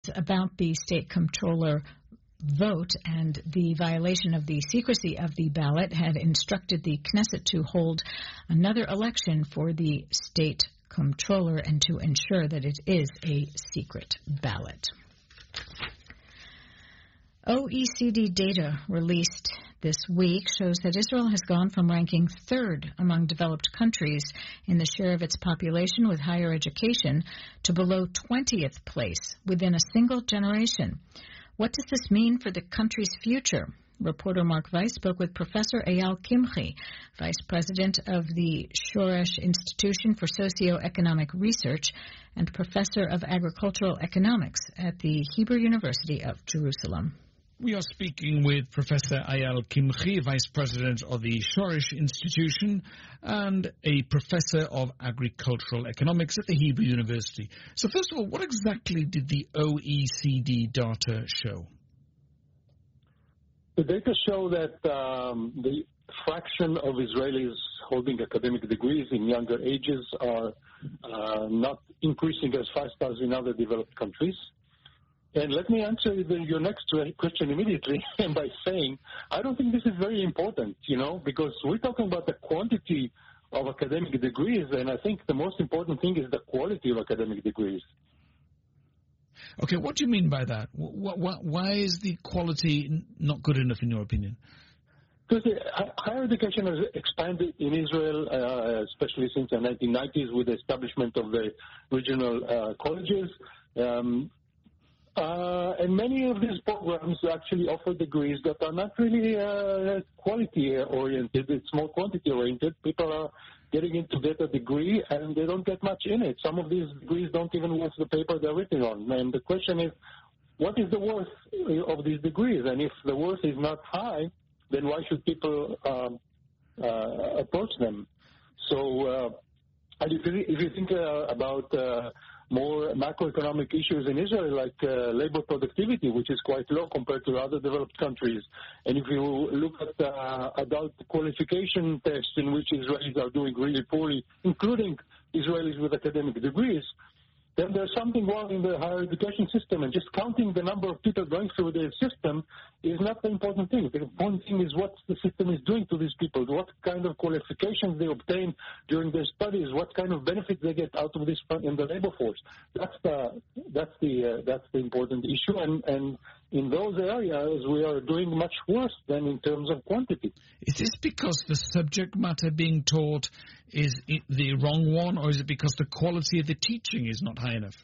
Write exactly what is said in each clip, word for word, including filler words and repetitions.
about the state comptroller vote and the violation of the secrecy of the ballot had instructed the Knesset to hold another election for the state comptroller and to ensure that it is a secret ballot. O E C D data released this week shows that Israel has gone from ranking third among developed countries in the share of its population with higher education to below twentieth place within a single generation. What does this mean for the country's future? Reporter Mark Weiss spoke with Professor Eyal Kimchi, Vice President of the Shoresh Institution for Socioeconomic Research and Professor of Agricultural Economics at the Hebrew University of Jerusalem. We are speaking with Professor Eyal Kimchi, Vice President of the Shoresh Institution and a Professor of Agricultural Economics at the Hebrew University. So first of all, what exactly did the O E C D data show? The data show that um, the fraction of Israelis holding academic degrees in younger ages are uh, not increasing as fast as in other developed countries. And let me answer the, your next question immediately by saying I don't think this is very important, you know, because we're talking about the quantity of academic degrees, and I think the most important thing is the quality of academic degrees. Okay, what do you mean by that? Why, why is the quality not good enough in your opinion? Because higher education has expanded in Israel, uh, especially since the nineteen nineties with the establishment of the regional uh, colleges. Um, Uh, and many of these programs actually offer degrees that are not really uh, quality-oriented. It's more quantity-oriented. People are getting in to get a degree, and they don't get much in it. Some of these degrees don't even worth the paper they're written on. And the question is, what is the worth of these degrees? And if the worth is not high, then why should people um, uh, approach them? So uh, and if, you, if you think uh, about uh, more macroeconomic issues in Israel, like uh, labor productivity, which is quite low compared to other developed countries. And if you look at uh, adult qualification tests in which Israelis are doing really poorly, including Israelis with academic degrees, then there's something wrong in the higher education system. And just counting the number of people going through the system is not the important thing. The important thing is what the system is doing to these people, what kind of qualifications they obtain during their studies, what kind of benefits they get out of this in the labor force. That's the that's the uh, that's the important issue. And and in those areas, we are doing much worse than in terms of quantity. Is this because the subject matter being taught is the wrong one, or is it because the quality of the teaching is not high enough?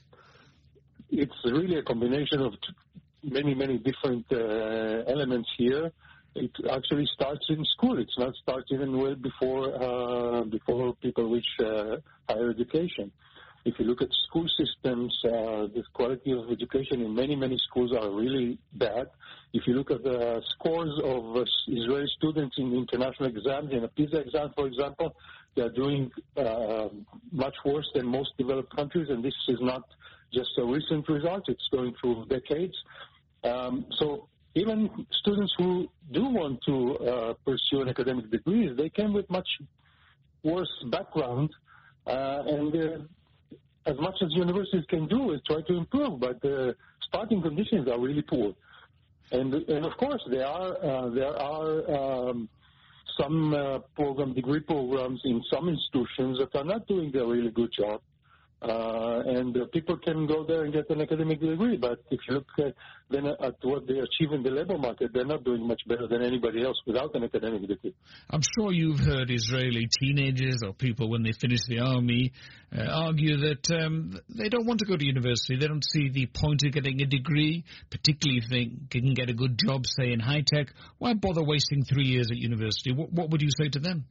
It's really a combination of many, many different uh, elements here. It actually starts in school. It's not starts even well before uh, before people reach uh, higher education. If you look at school systems, uh, the quality of education in many, many schools are really bad. If you look at the scores of uh, Israeli students in international exams, in a PISA exam, for example, they are doing uh, much worse than most developed countries, and this is not just a recent result. It's going through decades. Um, so even students who do want to uh, pursue an academic degree, they came with much worse background, uh, and they're as much as universities can do is try to improve, but the starting conditions are really poor. And, and of course, there are uh, there are um, some uh, program degree programs in some institutions that are not doing a really good job. Uh, and uh, people can go there and get an academic degree, but if you look at, then at what they achieve in the labor market, they're not doing much better than anybody else without an academic degree. I'm sure you've heard Israeli teenagers or people when they finish the army uh, argue that um, they don't want to go to university. They don't see the point of getting a degree, particularly if they can get a good job, say, in high tech. Why bother wasting three years at university? What, what would you say to them?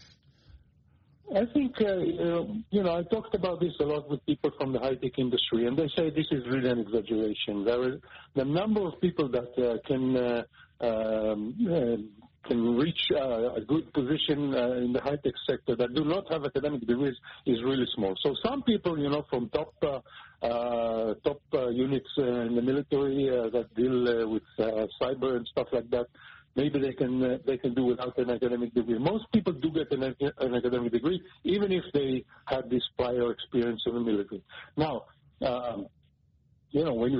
I think, uh, uh, you know, I talked about this a lot with people from the high-tech industry, and they say this is really an exaggeration. There is the number of people that uh, can uh, um, uh, can reach uh, a good position uh, in the high-tech sector that do not have academic degrees is really small. So some people, you know, from top uh, uh, top uh, units uh, in the military uh, that deal uh, with uh, cyber and stuff like that, maybe they can uh, they can do without an academic degree. Most people do get an, an academic degree, even if they had this prior experience in the military. Now, um, you know, when you